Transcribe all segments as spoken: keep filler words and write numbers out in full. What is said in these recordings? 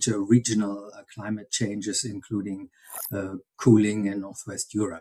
major regional uh, climate changes, including uh, cooling in Northwest Europe.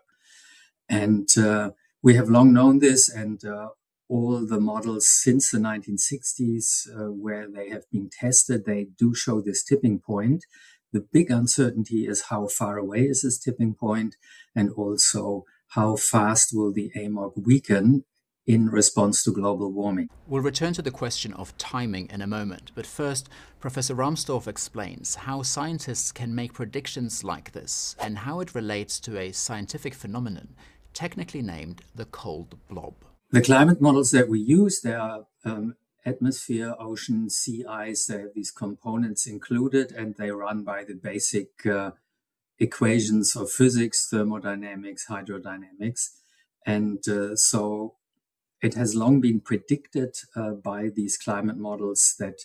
And uh, we have long known this, and uh, all the models since the nineteen sixties uh, where they have been tested, they do show this tipping point. The big uncertainty is how far away is this tipping point, and also how fast will the A M O C weaken in response to global warming. We'll return to the question of timing in a moment, but first, Professor Rahmstorf explains how scientists can make predictions like this and how it relates to a scientific phenomenon technically named the cold blob. The climate models that we use, they are um, atmosphere, ocean, sea ice, they have these components included, and they run by the basic uh, equations of physics, thermodynamics, hydrodynamics. And uh, so it has long been predicted uh, by these climate models that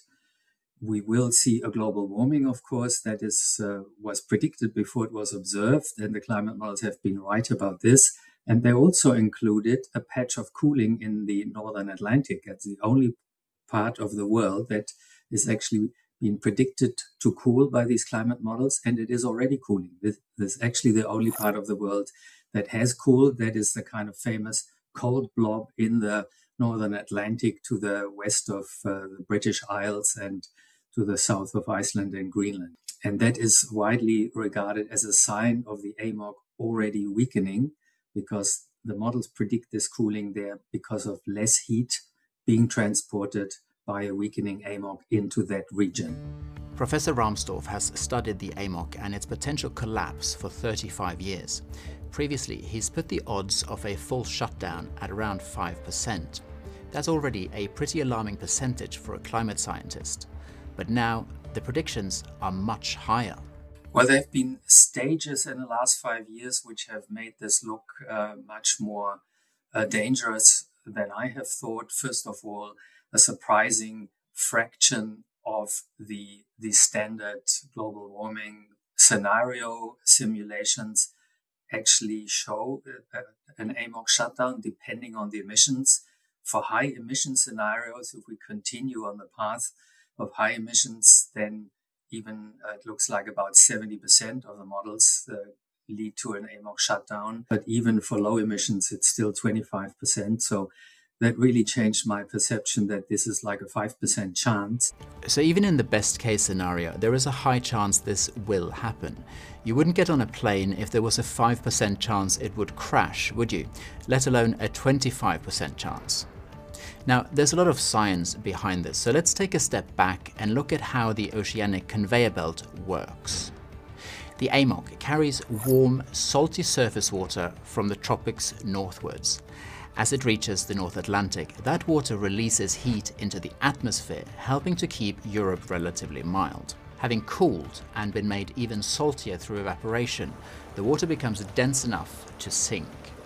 we will see a global warming, of course. That is uh, was predicted before it was observed, and the climate models have been right about this. And they also included a patch of cooling in the northern Atlantic. That's the only part of the world that is actually being predicted to cool by these climate models, and it is already cooling. This, this is actually the only part of the world that has cooled. That is the kind of famous cold blob in the northern Atlantic to the west of uh, the British Isles and to the south of Iceland and Greenland. And that is widely regarded as a sign of the A M O C already weakening, because the models predict this cooling there because of less heat being transported by a weakening A M O C into that region. Professor Rahmstorf has studied the A M O C and its potential collapse for thirty-five years. Previously, he's put the odds of a full shutdown at around five percent. That's already a pretty alarming percentage for a climate scientist. But now, the predictions are much higher. Well, there have been stages in the last five years which have made this look uh, much more uh, dangerous than I have thought. First of all, a surprising fraction of the, the standard global warming scenario simulations actually show uh, an A M O C shutdown depending on the emissions. For high emission scenarios, if we continue on the path of high emissions, then even uh, it looks like about seventy percent of the models uh, lead to an A M O C shutdown. But even for low emissions, it's still twenty-five percent. So that really changed my perception that this is like a five percent chance. So even in the best case scenario, there is a high chance this will happen. You wouldn't get on a plane if there was a five percent chance it would crash, would you? Let alone a twenty-five percent chance. Now, there's a lot of science behind this, so let's take a step back and look at how the oceanic conveyor belt works. The A M O C carries warm, salty surface water from the tropics northwards. As it reaches the North Atlantic, that water releases heat into the atmosphere, helping to keep Europe relatively mild. Having cooled and been made even saltier through evaporation, the water becomes dense enough to sink.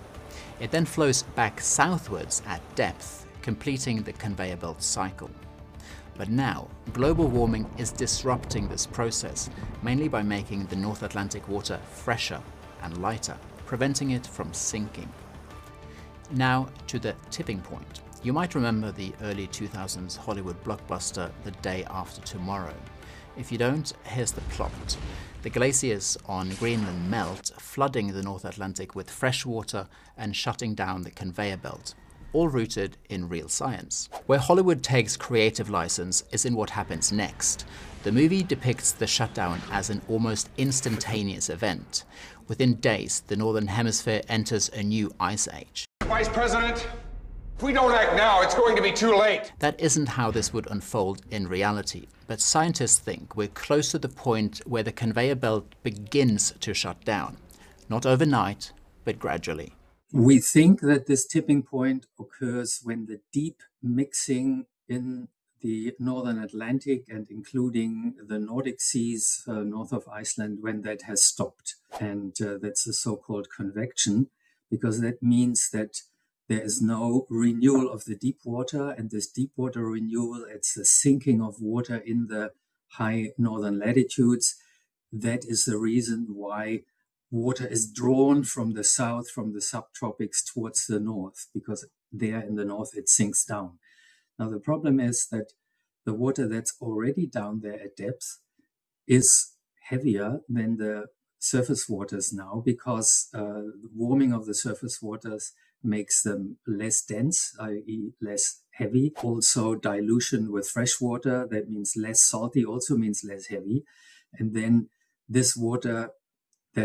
It then flows back southwards at depth, completing the conveyor belt cycle. But now, global warming is disrupting this process, mainly by making the North Atlantic water fresher and lighter, preventing it from sinking. Now to the tipping point. You might remember the early two thousands Hollywood blockbuster The Day After Tomorrow. If you don't, here's the plot. The glaciers on Greenland melt, flooding the North Atlantic with fresh water and shutting down the conveyor belt, all rooted in real science. Where Hollywood takes creative license is in what happens next. The movie depicts the shutdown as an almost instantaneous event. Within days, the Northern Hemisphere enters a new ice age. Vice President, if we don't act now, it's going to be too late. That isn't how this would unfold in reality, but scientists think we're close to the point where the conveyor belt begins to shut down. Not overnight, but gradually. We think that this tipping point occurs when the deep mixing in the Northern Atlantic and including the Nordic seas uh, north of Iceland, when that has stopped. And uh, that's the so-called convection, because that means that there is no renewal of the deep water, and this deep water renewal, it's the sinking of water in the high northern latitudes. That is the reason why water is drawn from the south, from the subtropics towards the north, because there in the north it sinks down. Now, the problem is that the water that's already down there at depth is heavier than the surface waters now, because uh, the warming of the surface waters makes them less dense, that is less heavy. Also dilution with fresh water, that means less salty, also means less heavy. And then this water